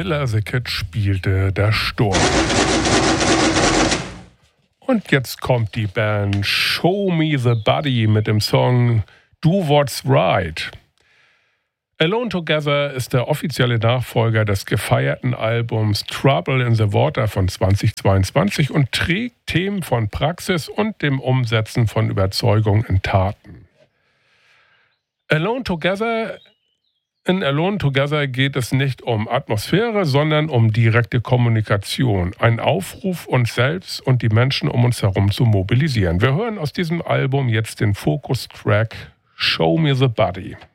Villa The Kid spielte der Sturm. Und jetzt kommt die Band Show Me The Body mit dem Song Do What's Right. Alone Together ist der offizielle Nachfolger des gefeierten Albums Trouble in the Water von 2022 und trägt Themen von Praxis und dem Umsetzen von Überzeugung in Taten. In Alone Together geht es nicht um Atmosphäre, sondern um direkte Kommunikation. Ein Aufruf, uns selbst und die Menschen um uns herum zu mobilisieren. Wir hören aus diesem Album jetzt den Fokus-Track Show Me The Body.